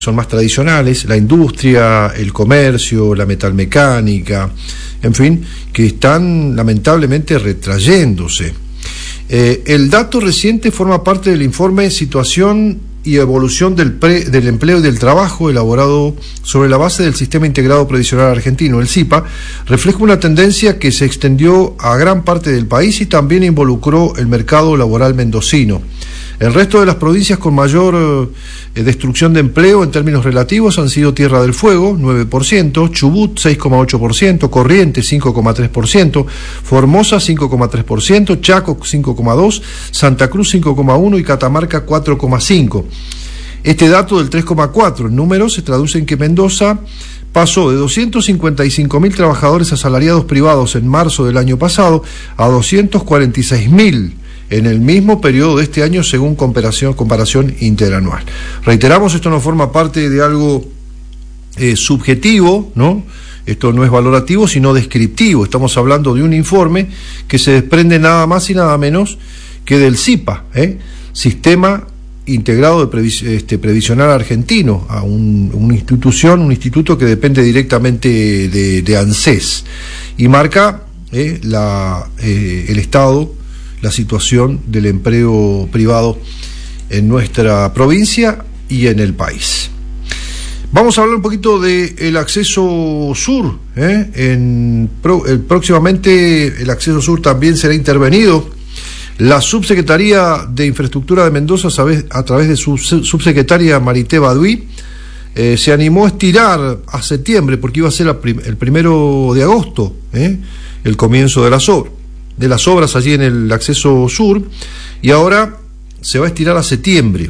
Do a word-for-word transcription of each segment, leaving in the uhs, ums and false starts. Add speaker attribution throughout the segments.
Speaker 1: son más tradicionales, la industria, el comercio, la metalmecánica, en fin, que están lamentablemente retrayéndose. Eh, el dato reciente forma parte del informe Situación y Evolución del, pre, del Empleo y del Trabajo, elaborado sobre la base del Sistema Integrado Previsional Argentino, el S I P A, refleja una tendencia que se extendió a gran parte del país y también involucró el mercado laboral mendocino. El resto de las provincias con mayor eh, destrucción de empleo en términos relativos han sido Tierra del Fuego, nueve por ciento, Chubut, seis coma ocho por ciento, Corrientes, cinco coma tres por ciento, Formosa, cinco coma tres por ciento, Chaco, cinco coma dos por ciento, Santa Cruz, cinco coma uno por ciento y Catamarca, cuatro coma cinco por ciento. Este dato del tres coma cuatro por ciento en números se traduce en que Mendoza pasó de doscientos cincuenta y cinco mil trabajadores asalariados privados en marzo del año pasado a doscientos cuarenta y seis mil en el mismo periodo de este año, según comparación, comparación interanual. Reiteramos, esto no forma parte de algo eh, subjetivo, ¿no? Esto no es valorativo, sino descriptivo. Estamos hablando de un informe que se desprende nada más y nada menos que del S I P A, ¿eh? Sistema Integrado de Previs este, Previsional Argentino, a un, una institución, un instituto que depende directamente de, de ANSES, y marca eh, la, eh, el estado, la situación del empleo privado en nuestra provincia y en el país. Vamos a hablar un poquito del acceso sur, ¿eh? En pro, el, próximamente el acceso sur también será intervenido. La Subsecretaría de Infraestructura de Mendoza, a través, a través de su subsecretaria Marité Baduy, eh, se animó a estirar a septiembre, porque iba a ser prim el primero de agosto, ¿eh? el comienzo de las obras. de las obras allí en el acceso sur, y ahora se va a estirar a septiembre.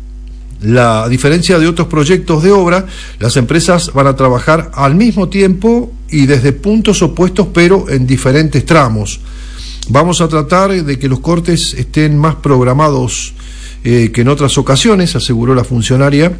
Speaker 1: La diferencia de otros proyectos de obra, las empresas van a trabajar al mismo tiempo y desde puntos opuestos, pero en diferentes tramos. Vamos a tratar de que los cortes estén más programados eh, que en otras ocasiones, aseguró la funcionaria,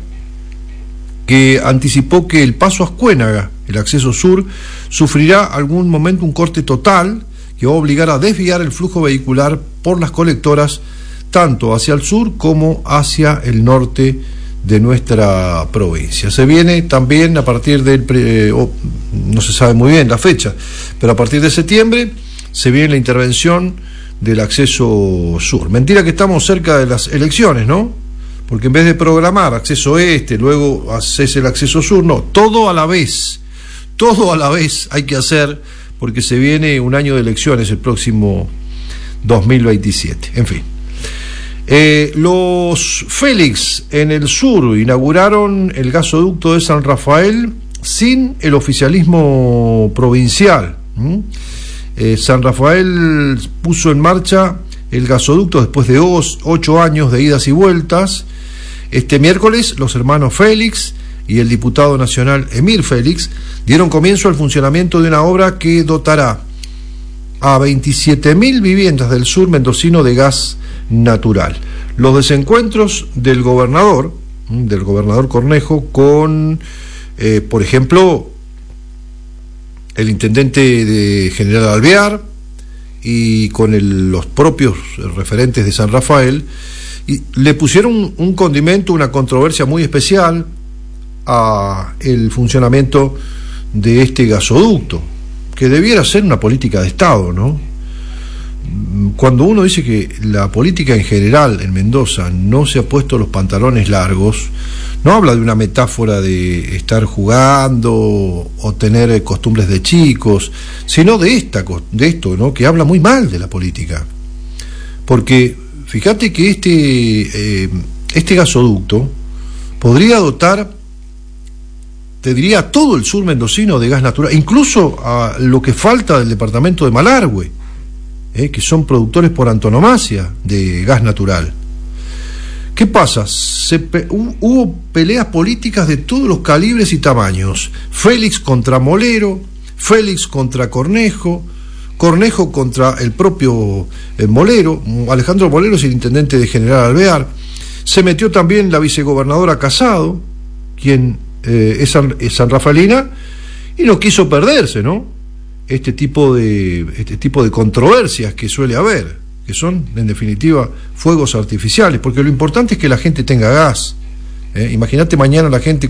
Speaker 1: que anticipó que el paso a Ascuénaga, el acceso sur, sufrirá algún momento un corte total que va a obligar a desviar el flujo vehicular por las colectoras tanto hacia el sur como hacia el norte de nuestra provincia. Se viene también a partir del, eh, oh, no se sabe muy bien la fecha, pero a partir de septiembre se viene la intervención del acceso sur. Mentira que estamos cerca de las elecciones, ¿no? Porque en vez de programar acceso este, luego haces el acceso sur, no, todo a la vez, todo a la vez hay que hacer, porque se viene un año de elecciones el próximo dos mil veintisiete. En fin. Eh, los Félix en el sur inauguraron el gasoducto de San Rafael sin el oficialismo provincial. ¿Mm? Eh, San Rafael puso en marcha el gasoducto después de os, ocho años de idas y vueltas. Este miércoles los hermanos Félix y el diputado nacional Emir Félix dieron comienzo al funcionamiento de una obra que dotará a veintisiete mil viviendas del sur mendocino de gas natural. Los desencuentros del gobernador, del gobernador Cornejo, con, eh, por ejemplo, el intendente de General Alvear y con el, los propios referentes de San Rafael, y le pusieron un, un condimento, una controversia muy especial a el funcionamiento de este gasoducto, que debiera ser una política de Estado, ¿no? Cuando uno dice que la política en general en Mendoza no se ha puesto los pantalones largos, no habla de una metáfora de estar jugando o tener costumbres de chicos, sino de esta, de esto, ¿no? Que habla muy mal de la política. Porque fíjate que este, eh, este gasoducto podría dotar, te diría, a todo el sur mendocino de gas natural, incluso a lo que falta del departamento de Malargüe, eh, que son productores por antonomasia de gas natural. ¿Qué pasa? Se pe hubo peleas políticas de todos los calibres y tamaños. Félix contra Molero, Félix contra Cornejo, Cornejo contra el propio eh, Molero. Alejandro Molero es el intendente de General Alvear. Se metió también la vicegobernadora Casado, quien eh, es, san, es sanrafaelina, y no quiso perderse, ¿no? Este tipo de, este tipo de controversias que suele haber, que son, en definitiva, fuegos artificiales, porque lo importante es que la gente tenga gas, ¿eh? Imagínate mañana la gente